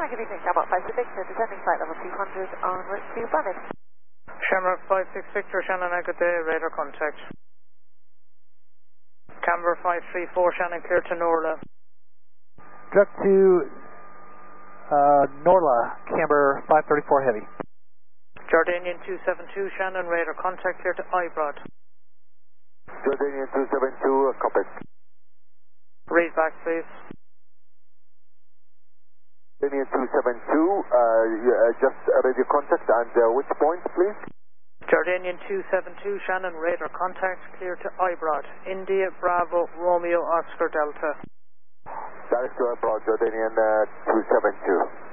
good evening, Shamrock 56, descending flight level 200 en route to Brandon. Shamrock 56 Victor, Shannon, good day, radar contact. Camber 534, Shannon, clear to Norla. Direct to Norla, Camber 534 heavy. Jordanian 272, Shannon, radar contact, clear to Ibrod. Jordanian 272, copy. Read back, please. Jordanian 272, just radio contact, and which point, please? Jordanian 272, Shannon, radar contact, clear to Ibrod. India, Bravo, Romeo, Oscar, Delta. That is to Ibrod, Jordanian 272.